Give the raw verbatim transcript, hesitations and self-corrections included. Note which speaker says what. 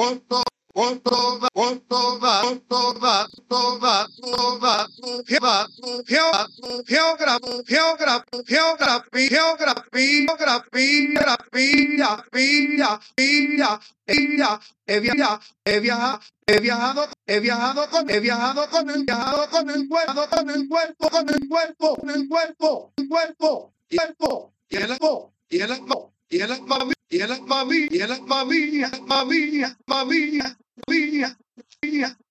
Speaker 1: He viajado, he viajado, he viajado, he viajado con, he viajado con el viajado con el cuerpo, con el cuerpo, con el cuerpo, con el cuerpo, el cuerpo, y el cuerpo, y el cuerpo, y el cuerpo, y el mami, y el mami, y el mami, mami, mami, mami, mami.